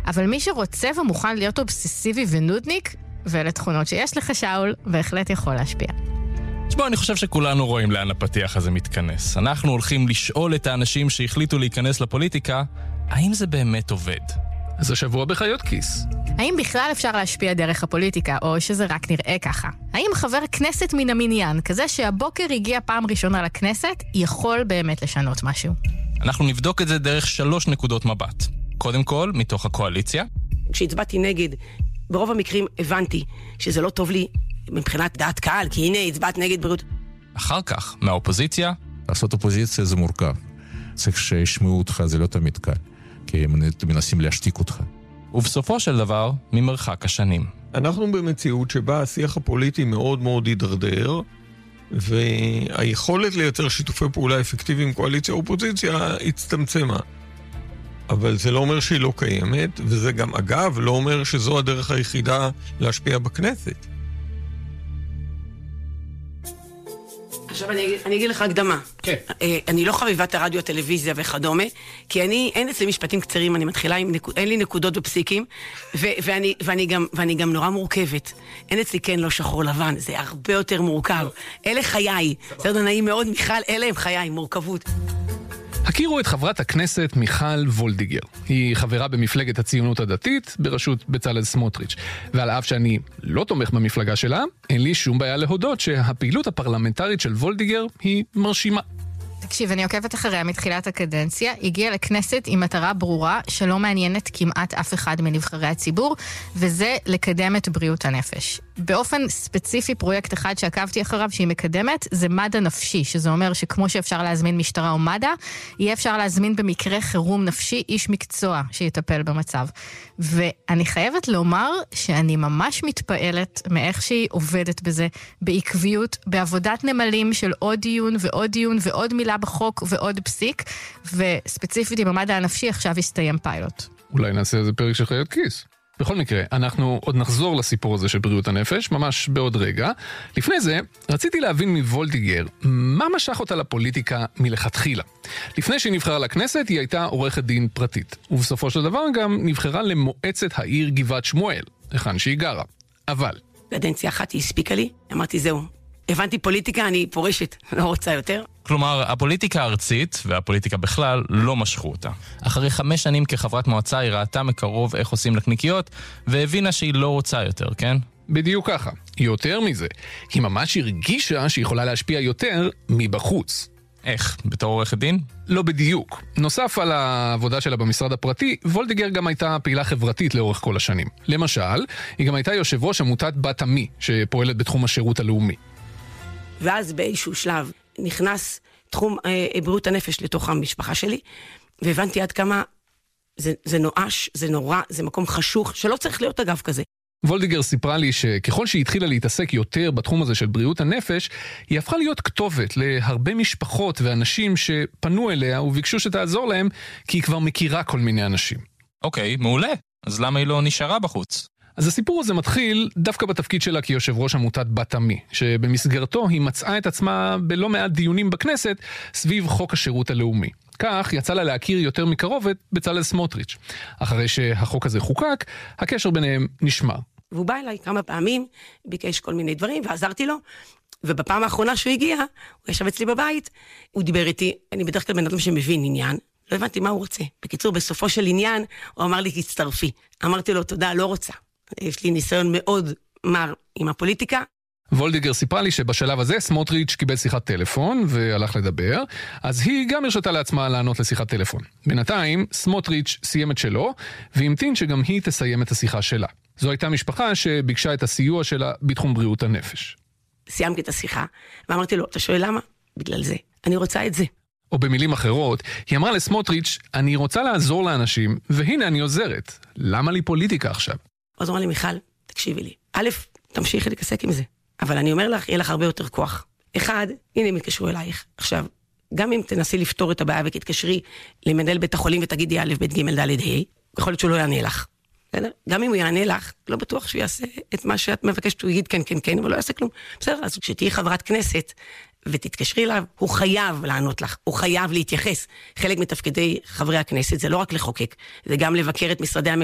אבל מי שרוצה ומוכן להיות אובססיבי ונודניק, ואלה תכונות שיש לך, שאול, בהחלט יכול להשפיע. בוא, אני חושב שכולנו רואים לאן הפתיח הזה מתכנס. אנחנו הולכים לשאול את האנשים שהחליטו להיכנס לפוליטיקה, האם זה באמת עובד? אז השבוע בחיות כיס. האם בכלל אפשר להשפיע דרך הפוליטיקה, או שזה רק נראה ככה? האם חבר כנסת מן המניין, כזה שהבוקר הגיע פעם ראשונה לכנסת, יכול באמת לשנות משהו? אנחנו נבדוק את זה דרך 3 נקודות מבט. קודם כל, מתוך הקואליציה. כשהצבעתי נגד, ברוב המקרים הבנתי שזה לא טוב לי מבחינת דעת קהל, כי הנה, הצבעת נגד בריאות. אחר כך, מהאופוזיציה. לעשות אופוזיציה זה מורכב. צריך שישמעו אותך, זה לא תמיד קל. כי הם מנסים להשתיק אותך. ובסופו של דבר, ממרחק השנים. אנחנו במציאות שבה השיח הפוליטי מאוד מאוד יידרדר, והיכולת לייצר שיתופי פעולה אפקטיביים קואליציה-אופוזיציה הצטמצמה. אבל זה לא אומר שהיא לא קיימת, וזה גם אגב לא אומר שזו הדרך היחידה להשפיע בכנסת. עכשיו אני אגיד לך הקדמה. כן. אני לא חביבת הרדיו, הטלוויזיה וכדומה, כי אין אצלי משפטים קצרים, אני מתחילה אין לי נקודות ופסיקים, ואני גם נורא מורכבת. אין אצלי כן לא שחור לבן, זה הרבה יותר מורכב. אלה חיי. זה נעים מאוד, מיכל, אלה הם חיי, מורכבות. הכירו את חברת הכנסת מיכל וולדיגר. היא חברה במפלגת הציונות הדתית, בראשות בצלאל סמוטריץ'. ועל אף שאני לא תומך במפלגה שלה, אין לי שום בעיה להודות שהפעילות הפרלמנטרית של וולדיגר היא מרשימה. תקשיב, אני עוקבת אחריה מתחילת הקדנציה, הגיעה לכנסת עם מטרה ברורה שלא מעניינת כמעט אף אחד מנבחרי הציבור, וזה לקדם את בריאות הנפש. באופן ספציפי, פרויקט אחד שעקבתי אחריו שהיא מקדמת, זה מד"א נפשי, שזה אומר שכמו שאפשר להזמין משטרה או מד"א, יהיה אפשר להזמין במקרה חירום נפשי איש מקצוע שיטפל במצב. ואני חייבת לומר שאני ממש מתפעלת מאיך שהיא עובדת בזה, בעקביות, בעבודת נמלים של עוד דיון ועוד דיון ועוד מילה בחוק ועוד פסיק, וספציפית עם המד"א הנפשי עכשיו הסתיים פיילוט. אולי נעשה איזה פרק של חיות כיס. בכל מקרה, אנחנו עוד נחזור לסיפור הזה של בריאות הנפש, ממש בעוד רגע. לפני זה, רציתי להבין מוולדיגר, מה משך אותה לפוליטיקה מלכתחילה. לפני שהיא נבחרה לכנסת, היא הייתה עורכת דין פרטית. ובסופו של דבר גם נבחרה למועצת העיר גבעת שמואל, היכן שהיא גרה. אבל קדנציה אחת היא הספיקה לי, אמרתי זהו. הבנתי פוליטיקה, אני פורשת, לא רוצה יותר. כלומר, הפוליטיקה הארצית והפוליטיקה בכלל לא משכו אותה. אחרי 5 שנים כחברת מועצה היא ראתה מקרוב איך עושים לקניקיות, והבינה שהיא לא רוצה יותר, כן? בדיוק ככה. יותר מזה, היא ממש הרגישה שהיא יכולה להשפיע יותר מבחוץ. איך? בתור עורכת דין? לא בדיוק. נוסף על העבודה שלה במשרד הפרטי, וולדיגר גם הייתה פעילה חברתית לאורך כל השנים. למשל, היא גם הייתה יושב ראש עמותת בת עמי, שפועלת בתחום השירות הלאומי. ואז באיזשהו שלב נכנס תחום בריאות הנפש לתוך המשפחה שלי, והבנתי עד כמה זה נואש, זה נורא, זה מקום חשוך, שלא צריך להיות אגב כזה. וולדיגר סיפרה לי שככל שהיא התחילה להתעסק יותר בתחום הזה של בריאות הנפש, היא הפכה להיות כתובת להרבה משפחות ואנשים שפנו אליה וביקשו שתעזור להם, כי היא כבר מכירה כל מיני אנשים. אוקיי, מעולה. אז למה היא לא נשארה בחוץ? אז הסיפור הזה מתחיל דווקא בתפקיד שלה כיושב ראש עמותת בת עמי, שבמסגרתו היא מצאה את עצמה בלא מעט דיונים בכנסת סביב חוק השירות הלאומי. כך יצא לה להכיר יותר מקרוב את בצלאל סמוטריץ'. אחרי שהחוק הזה חוקק, הקשר ביניהם נשמר. והוא בא אליי כמה פעמים, ביקש כל מיני דברים, ועזרתי לו, ובפעם האחרונה שהוא הגיע, הוא ישב אצלי בבית, הוא דיבר איתי, אני בדרך כלל בן אדם שמבין עניין, לא הבנתי מה הוא רוצה. בקיצור, בסופו של עניין, הוא אמר לי, תצטרפי. אמרתי לו, תודה, לא רוצה. יש לי ניסיון מאוד מר עם הפוליטיקה. וולדיגר סיפרה לי שבשלב הזה סמוטריץ' קיבל שיחת טלפון והלך לדבר, אז היא גם הרשתה לעצמה לענות לשיחת טלפון. בינתיים, סמוטריץ' סיים את שלו, והמתין שגם היא תסיים את השיחה שלה. זו הייתה משפחה שביקשה את הסיוע שלה בתחום בריאות הנפש. סיימתי את השיחה, ואמרתי לו, אתה שואל למה? בגלל זה. אני רוצה את זה. או במילים אחרות, היא אמרה לסמוטריץ', אני רוצה לעזור לאנשים, והנה אני עוזרת. למה לי פוליטיקה עכשיו? אז אמר לי, מיכל, תקשיבי לי. א', תמשיכי להתעסק עם זה. אבל אני אומר לך, יהיה לך הרבה יותר כוח. אחד, הנה הם יתקשרו אלייך. עכשיו, גם אם תנסי לפתור את הבעיה ותתקשרי למנהל בית החולים ותגידי א', ב', ג', ד', ה', יכול להיות שהוא לא יענה לך. בסדר? גם אם הוא יענה לך, לא בטוח שהוא יעשה את מה שאת מבקשת, הוא יגיד כן, כן, כן, אבל לא יעשה כלום. בסדר, אז כשתהיי חברת כנסת ותתקשרי אליו, הוא חייב לענות לך, הוא חייב להתייחס. חלק מתפקידי חברי הכנסת זה לא רק לחוקק, זה גם לבקר את משרדי הממשלה.